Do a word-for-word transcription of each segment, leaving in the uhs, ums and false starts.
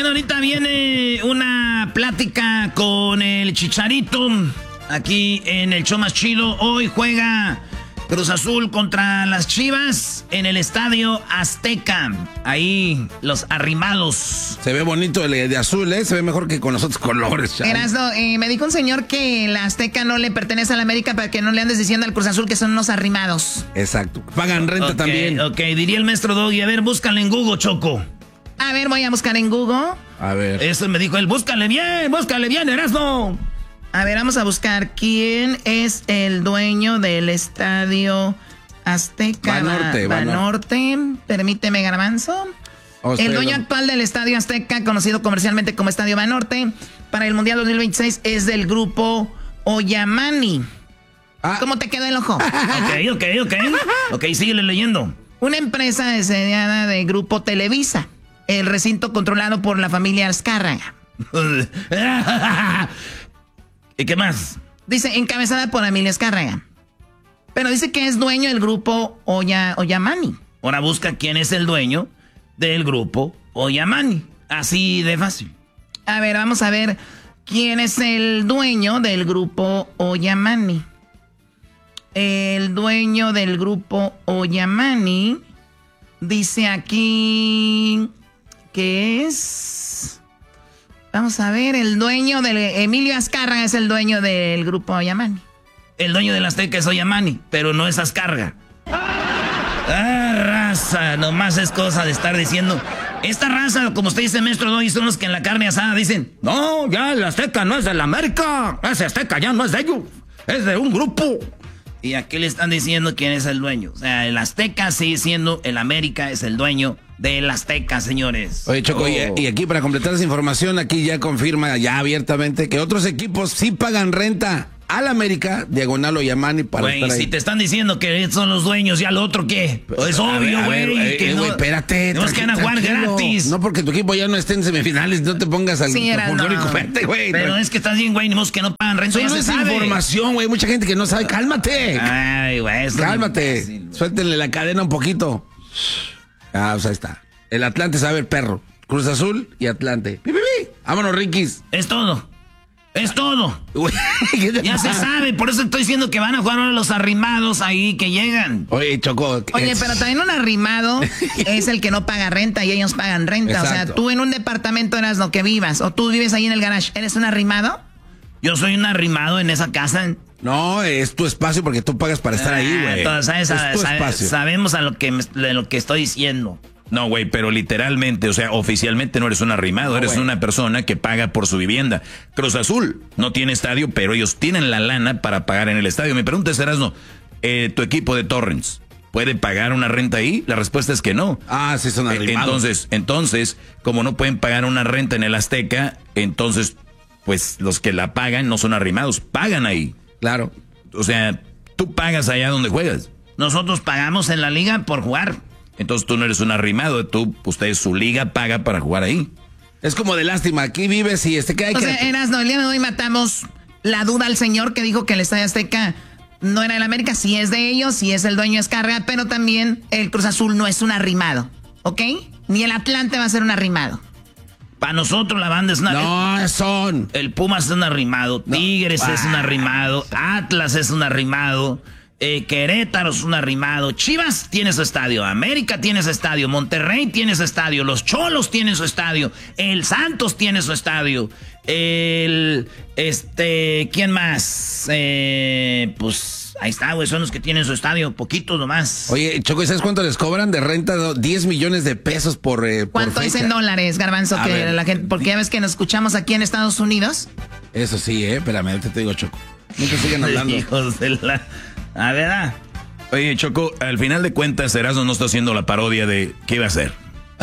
Ahorita viene una plática con el Chicharito aquí en el show más chido. Hoy juega Cruz Azul contra las Chivas en el Estadio Azteca. Ahí los arrimados. Se ve bonito el de azul, ¿eh? Se ve mejor que con los otros colores. Erasno, eh, me dijo un señor que la Azteca no le pertenece a la América para que no le andes diciendo al Cruz Azul que son unos arrimados. Exacto. Pagan renta okay, también. Ok, diría el maestro Doggy. A ver, búscale en Google, Choco. A ver, voy a buscar en Google. A ver. Eso me dijo él. Búscale bien, búscale bien, Erasno. A ver, vamos a buscar quién es el dueño del Estadio Azteca. Banorte, Banorte. Permíteme, Garbanzo. Oh, el dueño actual del Estadio Azteca, conocido comercialmente como Estadio Banorte, para el Mundial dos mil veintiséis es del grupo Oyamani. Ah. ¿Cómo te quedó el ojo? Ok, ok, ok. Ok, síguele leyendo. Una empresa desediada de Grupo Televisa. El recinto controlado por la familia Azcárraga. ¿Y qué más? Dice, encabezada por Emilio Azcárraga. Pero dice que es dueño del grupo Oya, Oyamani. Ahora busca quién es el dueño del grupo Oyamani. Así de fácil. A ver, vamos a ver quién es el dueño del grupo Oyamani. El dueño del grupo Oyamani dice aquí que es... Vamos a ver, el dueño del... Emilio Azcárraga es el dueño del grupo Oyamani. El dueño del Azteca es Oyamani, pero no es Azcárraga. Ah, raza, nomás es cosa de estar diciendo... Esta raza, como usted dice, maestro Doggy, son los que en la carne asada dicen... No, ya el Azteca no es de la América. Ese Azteca ya no es de ellos. Es de un grupo. Y aquí le están diciendo quién es el dueño. O sea, el Azteca sigue siendo... El América es el dueño del Azteca, señores. Oye, Choco, oh. y, y aquí para completar esa información, aquí ya confirma ya abiertamente que otros equipos sí pagan renta al América, diagonal Oyamani para Güey, estar ahí. si te están diciendo que son los dueños, ¿ya lo otro qué? Es a obvio, ver, güey. Eh, que eh, no, espérate. No es que van a jugar gratis. No porque tu equipo ya no esté en semifinales, no te pongas al sí, folclórico, no. vete, güey. Pero es que estás bien, güey, ni modo que no pagan renta. Eso no es información, güey. Mucha gente que no sabe. Cálmate. Ay, güey. Cálmate. Fácil, Suéltenle la cadena un poquito. Ah, pues ahí está. El Atlante sabe el perro. Cruz Azul y Atlante. ¡Pi, pi, pi! Vámonos, Riquis. Es todo. Es todo. Ya se sabe, por eso estoy diciendo que van a jugar ahora los arrimados ahí que llegan. Oye, Choco. Oye, es... pero también un arrimado es el que no paga renta y ellos pagan renta. Exacto. O sea, tú en un departamento eras lo que vivas, o tú vives ahí en el garage, ¿eres un arrimado? Yo soy un arrimado en esa casa. No, es tu espacio porque tú pagas para estar ah, ahí, güey. Entonces, ¿sabes? Es tu sabe, espacio. Sabemos a lo que, de lo que estoy diciendo. No, güey, pero literalmente, o sea, oficialmente no eres un arrimado, no, eres wey. una persona que paga por su vivienda. Cruz Azul no tiene estadio, pero ellos tienen la lana para pagar en el estadio. Me preguntas, Erasno, eh, ¿tu equipo de Torrens puede pagar una renta ahí? La respuesta es que no. Ah, sí son arrimados. Entonces, entonces, como no pueden pagar una renta en el Azteca, entonces, pues los que la pagan no son arrimados, pagan ahí. Claro. O sea, tú pagas allá donde juegas. Nosotros pagamos en la liga por jugar. Entonces tú no eres un arrimado, tú, ustedes, su liga paga para jugar ahí. Es como de lástima, aquí vives y este que hay o que... O sea, Erasno, el día de hoy matamos la duda al señor que dijo que el Estadio Azteca no era el América, sí es de ellos, sí es el dueño de Azcárraga, pero también el Cruz Azul no es un arrimado, ¿ok? Ni el Atlante va a ser un arrimado. Para nosotros la banda es una... No, son... El Pumas es un arrimado, Tigres no. es un arrimado, Atlas es un arrimado... Eh, Querétaro es un arrimado, Chivas tiene su estadio, América tiene su estadio, Monterrey tiene su estadio, los Cholos tienen su estadio, el Santos tiene su estadio, el, este, ¿quién más? Eh, pues ahí está, güey, son los que tienen su estadio, poquitos nomás. Oye, Choco, ¿sabes cuánto les cobran de renta? diez millones de pesos por, eh, por ¿Cuánto es en dólares, Garbanzo? Que ver, la gente, porque ya ves que nos escuchamos aquí en Estados Unidos. Eso sí, eh, espérame, te digo, Choco. No te sigan hablando. Hijos de la... A ver, ah. Oye, Choco, al final de cuentas, Erasmo no está haciendo la parodia de ¿qué iba a hacer?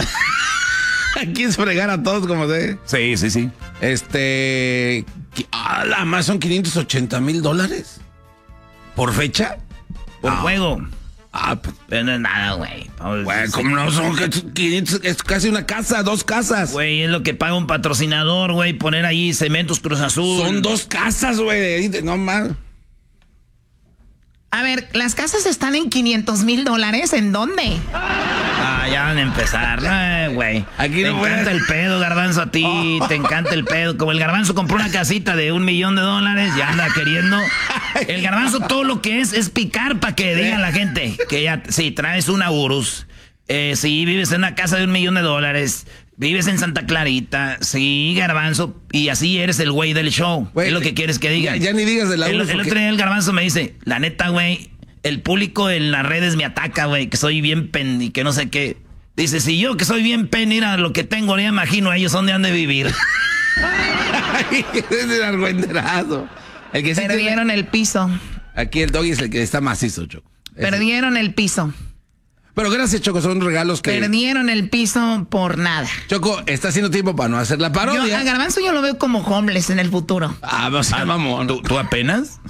Aquí es fregar a todos como de... Sí, sí, sí. Este... Ah, la más son quinientos ochenta mil dólares. ¿Por fecha? Por ah. juego. Ah, pues... Pero no es nada, güey. Güey, ¿cómo no son quinientos? Es casi una casa, dos casas. Güey, es lo que paga un patrocinador, güey. Poner ahí Cementos Cruz Azul. Son dos casas, güey. No más. A ver, las casas están en quinientos mil dólares. ¿En dónde? Ah, Ah, ya van a empezar, no, güey. Aquí te no encanta puedes. el pedo, Garbanzo, a ti. Te encanta el pedo. Como el Garbanzo compró una casita de un millón de dólares, ya anda queriendo. El Garbanzo todo lo que es es picar para que digan la gente que ya, sí, traes una Urus. Eh, sí, vives en una casa de un millón de dólares. Vives en Santa Clarita, sí, Garbanzo, y así eres el güey del show. Güey, es lo que quieres que diga. Ya, ya ni digas de la El, Urus, el porque- otro día el Garbanzo me dice, la neta, güey, el público en las redes me ataca, güey, que soy bien pen y que no sé qué. Dice, si yo que soy bien pen, mira lo que tengo, ya imagino a ellos dónde han de vivir. Ay, es el argüenderazo. El que sí tiene- Perdieron el piso. Aquí el doggy es el que está macizo, Choco. Ese. Perdieron el piso. Pero gracias, Choco, son regalos que... Perdieron el piso por nada. Choco, está haciendo tiempo para no hacer la Yo, parodia. a Garbanzo yo lo veo como homeless en el futuro. Ah, o sea, mamón. ¿Tú, tú apenas?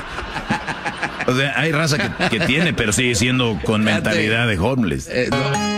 O sea, hay raza que, que tiene, pero sigue siendo con Fíjate. mentalidad de homeless. Eh, no.